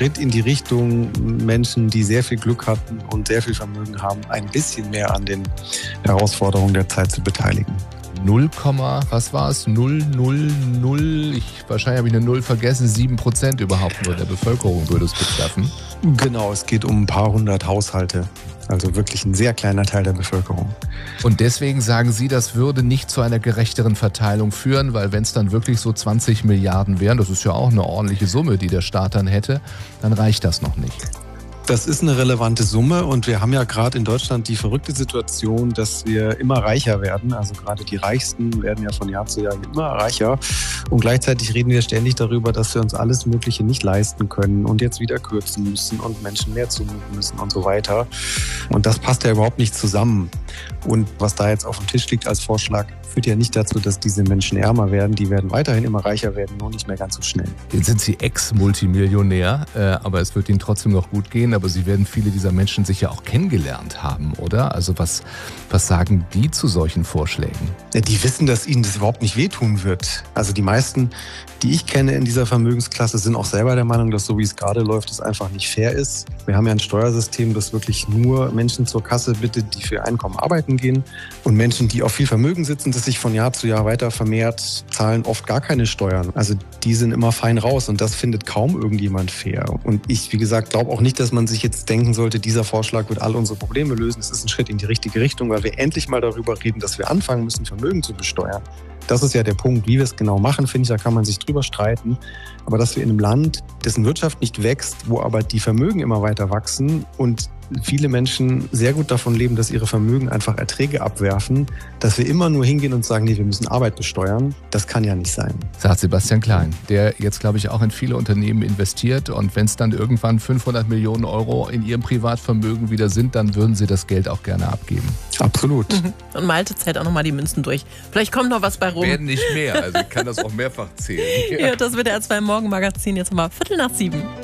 Schritt in die Richtung, Menschen, die sehr viel Glück hatten und sehr viel Vermögen haben, ein bisschen mehr an den Herausforderungen der Zeit zu beteiligen. 0, was war es? 0, wahrscheinlich habe ich eine 0 vergessen, 7% überhaupt nur der Bevölkerung würde es betreffen. Genau, es geht um ein paar hundert Haushalte. Also wirklich ein sehr kleiner Teil der Bevölkerung. Und deswegen sagen Sie, das würde nicht zu einer gerechteren Verteilung führen, weil wenn es dann wirklich so 20 Milliarden wären, das ist ja auch eine ordentliche Summe, die der Staat dann hätte, dann reicht das noch nicht. Das ist eine relevante Summe und wir haben ja gerade in Deutschland die verrückte Situation, dass wir immer reicher werden. Also gerade die Reichsten werden ja von Jahr zu Jahr immer reicher. Und gleichzeitig reden wir ständig darüber, dass wir uns alles Mögliche nicht leisten können und jetzt wieder kürzen müssen und Menschen mehr zumuten müssen und so weiter. Und das passt ja überhaupt nicht zusammen. Und was da jetzt auf dem Tisch liegt als Vorschlag, führt ja nicht dazu, dass diese Menschen ärmer werden. Die werden weiterhin immer reicher werden, nur nicht mehr ganz so schnell. Jetzt sind Sie Ex-Multimillionär, aber es wird Ihnen trotzdem noch gut gehen. Aber Sie werden viele dieser Menschen sicher auch kennengelernt haben, oder? Also was sagen die zu solchen Vorschlägen? Ja, die wissen, dass ihnen das überhaupt nicht wehtun wird. Also die meisten, die ich kenne in dieser Vermögensklasse, sind auch selber der Meinung, dass so wie es gerade läuft, es einfach nicht fair ist. Wir haben ja ein Steuersystem, das wirklich nur Menschen zur Kasse bittet, die für ihr Einkommen arbeiten gehen. Und Menschen, die auf viel Vermögen sitzen, das sich von Jahr zu Jahr weiter vermehrt, zahlen oft gar keine Steuern. Also die sind immer fein raus und das findet kaum irgendjemand fair. Und ich, wie gesagt, glaube auch nicht, dass man sich jetzt denken sollte, dieser Vorschlag wird all unsere Probleme lösen. Es ist ein Schritt in die richtige Richtung, weil wir endlich mal darüber reden, dass wir anfangen müssen, Vermögen zu besteuern. Das ist ja der Punkt. Wie wir es genau machen, finde ich, da kann man sich drüber streiten. Aber dass wir in einem Land, dessen Wirtschaft nicht wächst, wo aber die Vermögen immer weiter wachsen und viele Menschen sehr gut davon leben, dass ihre Vermögen einfach Erträge abwerfen, dass wir immer nur hingehen und sagen, nee, wir müssen Arbeit besteuern, das kann ja nicht sein. Sagt Sebastian Klein, der jetzt, glaube ich, auch in viele Unternehmen investiert und wenn es dann irgendwann 500 Millionen Euro in ihrem Privatvermögen wieder sind, dann würden Sie das Geld auch gerne abgeben. Absolut. Und Malte zählt auch nochmal die Münzen durch. Vielleicht kommt noch was bei rum. Werden nicht mehr, also ich kann das auch mehrfach zählen. Ja, das wird der R2 Morgenmagazin jetzt mal 6:15.